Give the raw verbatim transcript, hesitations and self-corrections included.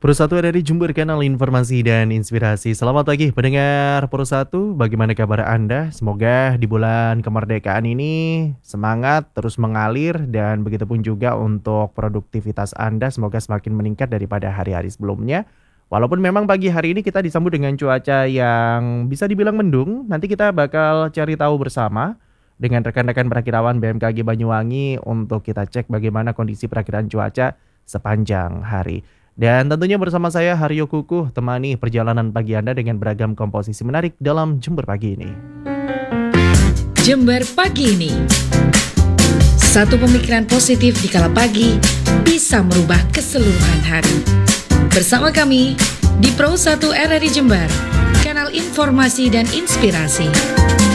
Pro satu ada di Jember, kanal informasi dan inspirasi. Selamat pagi pendengar Pro satu, bagaimana kabar Anda? Semoga di bulan kemerdekaan ini semangat terus mengalir dan begitupun juga untuk produktivitas Anda semoga semakin meningkat daripada hari-hari sebelumnya. Walaupun memang pagi hari ini kita disambut dengan cuaca yang bisa dibilang mendung, nanti kita bakal cari tahu bersama dengan rekan-rekan perakirawan B M K G Banyuwangi untuk kita cek bagaimana kondisi perakiraan cuaca sepanjang hari. Dan tentunya bersama saya Haryo Kukuh, temani perjalanan pagi Anda dengan beragam komposisi menarik dalam Jember Pagi ini. Jember Pagi ini, satu pemikiran positif di kala pagi bisa merubah keseluruhan hari. Bersama kami di Pro satu R R I Jember, kanal informasi dan inspirasi.